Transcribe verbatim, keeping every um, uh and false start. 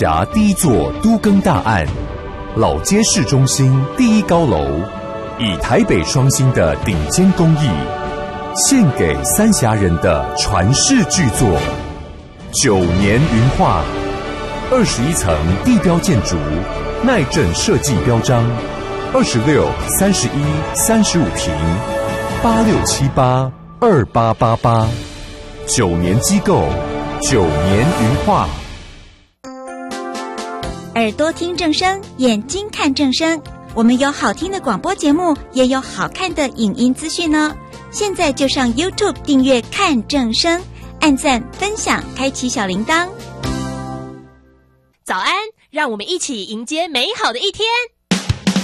辖第一座都更大案，老街市中心第一高楼，以台北双星的顶尖工艺，献给三峡人的传世巨作九年云画，二十一层地标建筑，耐震设计标章，二十六、三十一、三十五平，八六七八二八八八，九年机构，九年云画。 耳朵听正声，眼睛看正声，我们有好听的广播节目，也有好看的影音资讯呢。现在就上 YouTube 订阅看正声，按赞分享，开启小铃铛。 早安，让我们一起迎接美好的一天。